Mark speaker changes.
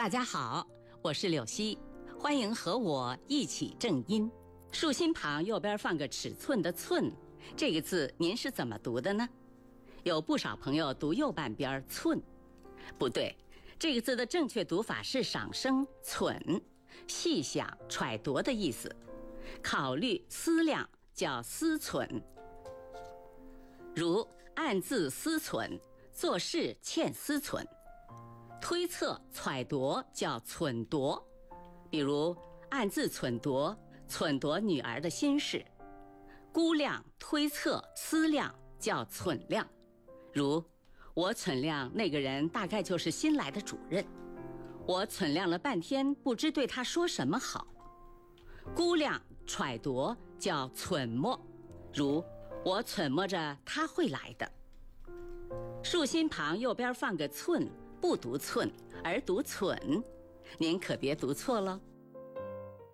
Speaker 1: 大家好，我是柳溪，欢迎和我一起正音。竖心旁右边放个尺寸的寸，这个字您是怎么读的呢？有不少朋友读右半边寸，不对，这个字的正确读法是赏声忖，细想揣度的意思，考虑思量叫思忖。如暗自思忖，做事欠思忖。推测揣度叫忖度，比如暗自忖度女儿的心事。估量推测思量叫忖量，如我忖量那个人大概就是新来的主任，我忖量了半天不知对他说什么好。估量揣度叫忖摸，如我忖摸着他会来的。竖心旁右边放个寸，不读寸而读忖，您可别读错了。